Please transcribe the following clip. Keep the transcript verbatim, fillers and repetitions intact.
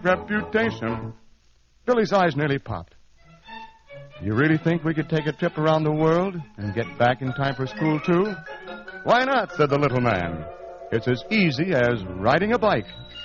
reputation. Billy's eyes nearly popped. You really think we could take a trip around the world and get back in time for school, too? Why not, said the little man. It's as easy as riding a bike.